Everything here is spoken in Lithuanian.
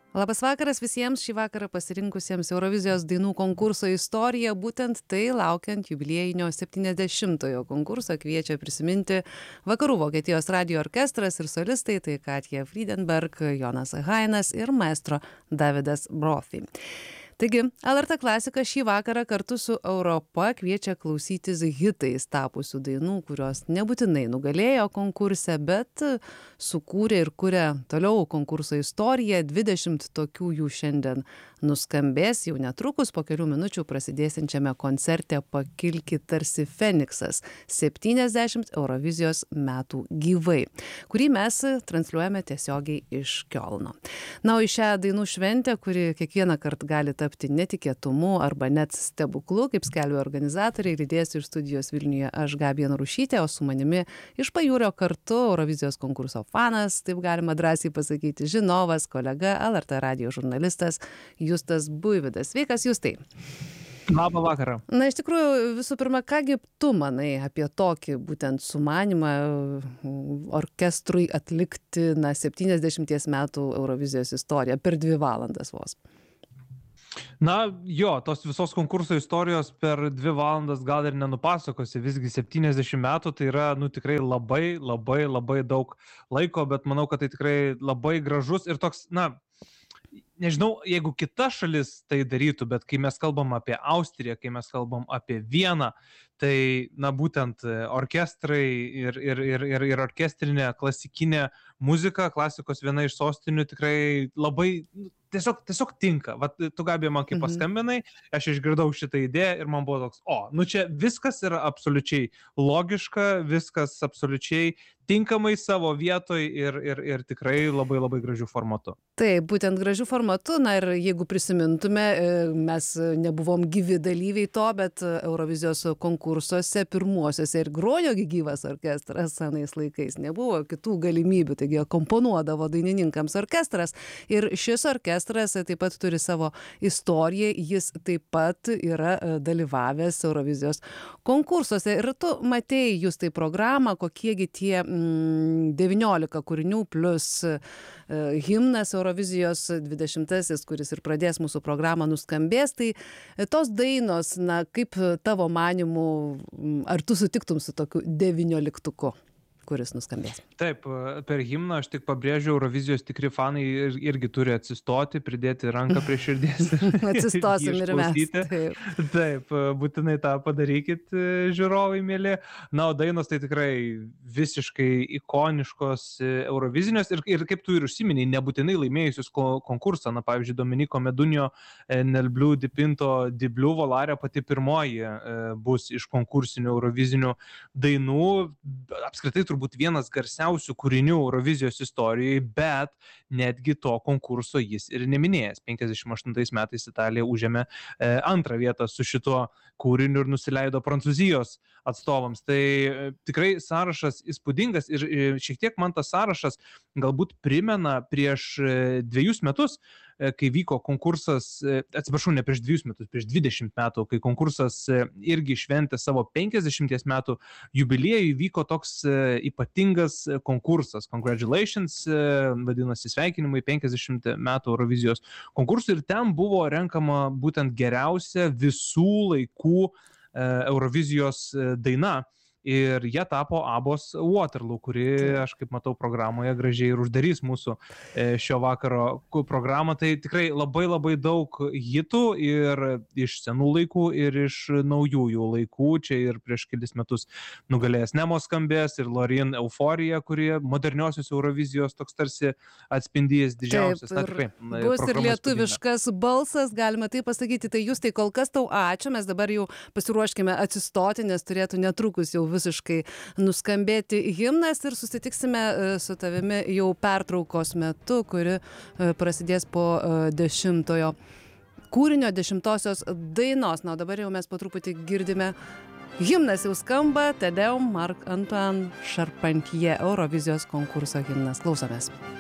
Labas vakaras visiems šį vakarą pasirinkusiems Eurovizijos dainų konkurso istoriją. Būtent tai laukiant jubiliejinio 70-ojo konkurso kviečia prisiminti Vakarų Vokietijos radijo orkestras ir solistai, tai Katja Friedenberg, Jonas Hainas ir maestro Davidas Brophy. Taigi, LRT klasika šį vakarą kartu su Europa kviečia klausytis hitais tapusių dainų, kurios nebūtinai nugalėjo konkurse, bet sukūrė ir kuria toliau konkurso istoriją. 20 tokių jų šiandien nuskambės jau netrukus po kelių minučių prasidėsiančiame koncerte Pakilki tarsi Feniksas 70 Eurovizijos metų gyvai, kurį mes transliuojame tiesiogiai iš Kiolno. Na, o į šią dainų šventę, kuri kiekvieną kartą gali tapti netikėtumu arba net stebuklu, kaip skelbia organizatoriai, lydėsiu iš studijos Vilniuje aš Gabija Narušytė, o su manimi iš Pajūrio kartu Eurovizijos konkurso fanas, taip galima drąsiai pasakyti, žinovas, kolega, LRT radijo žurnalistas Justas Buivydas. Sveikas, Justai. Labą vakarą. Na, iš tikrųjų, visų pirma, kągi tu manai apie tokį būtent sumanimą orkestrui atlikti 70 metų Eurovizijos istoriją per 2 valandas vos? Na, jo, tos visos konkurso istorijos per 2 valandas gal ir nenupasakosi, visgi 70 metų tai yra, tikrai labai daug laiko, bet manau, kad tai tikrai labai gražus ir toks, nežinau, jeigu kita šalis tai darytų, bet kai mes kalbam apie Austriją, kai mes kalbam apie Vieną, tai, būtent orkestrai ir orkestrinė klasikinė muzika, klasikos viena iš sostinių tikrai labai, tiesiog tinka. Vat tu, Gabija, man kai paskambinai, aš išgirdau šitą idėją ir man buvo toks, čia viskas yra absoliučiai logiška, viskas absoliučiai tinkamai savo vietoj ir tikrai labai gražių formatų. Taip, būtent gražių formatų, ir jeigu prisimintume, mes nebuvom gyvi dalyviai to, bet Eurovizijos konkursuose pirmuosiuose ir grojo gyvas orkestras senais laikais, nebuvo kitų galimybių, taigi komponuodavo dainininkams orkestras ir šis orkestras taip pat turi savo istoriją, jis taip pat yra dalyvavęs Eurovizijos konkursuose ir tu matei jūs tai programą, kokiegi tie 19 kūrinių plus himnas Eurovizijos 20-asis, kuris ir pradės mūsų programą, nuskambės. Tai tos dainos, kaip tavo manymu, ar tu sutiktum su tokiu 19-tuku, kuris nuskambės? Taip, per himną aš tik pabrėžiu, Eurovizijos tikri fanai irgi turi atsistoti, pridėti ranką prie širdies. Atsistosim ir mes. Taip, būtinai tą padarykit, žiūrovai mėly. O dainos tai tikrai visiškai ikoniškos Eurovizijos ir kaip tu ir užsiminiai, nebūtinai laimėjusius konkursą. Pavyzdžiui, Dominiko Medunio Nel Blu dipinto Di Blu Volare pati pirmoji bus iš konkursinių Eurovizinių dainų. Apskritai turbūt vienas garsiausių kūrinių Eurovizijos istorijai, bet netgi to konkurso jis ir neminėjęs. 58 metais Italija užėmė 2 vietą su šituo kūriniu ir nusileido Prancūzijos atstovams. Tai tikrai sąrašas įspūdingas ir šiek tiek man tas sąrašas galbūt primena prieš 2 metus, kai vyko konkursas, atsiprašau, ne prieš 2 metus, prieš 20 metų, kai konkursas irgi šventė savo 50 metų jubiliejų, vyko toks ypatingas konkursas. Congratulations, vadinasi sveikinimai 50 metų Eurovizijos konkursų ir ten buvo renkama būtent geriausia visų laikų Eurovizijos daina. Ir jie tapo Abos Waterloo, kuri, aš kaip matau, programoje gražiai ir uždarys mūsų šio vakaro programą. Tai tikrai labai daug hitų ir iš senų laikų, ir iš naujųjų laikų. Čia ir prieš kelis metus nugalėjęs Nemo skambės, ir Loreen Euforija, kurie moderniosios Eurovizijos toks tarsi atspindys didžiausias. Taip, bus ir lietuviškas balsas, galima tai pasakyti. Tai jūs tai kol kas tau ačiū, mes dabar jau pasiruoškime atsistoti, nes turėtų netrukus jau visiškai nuskambėti himnas ir susitiksime su tavimi jau pertraukos metu, kuri prasidės po 10-ojo kūrinio, 10-osios dainos. O dabar jau mes po truputį girdime, himnas jau skamba, Te Deum, Marc-Antoine Charpentier, Eurovizijos konkurso himnas. Klausomės.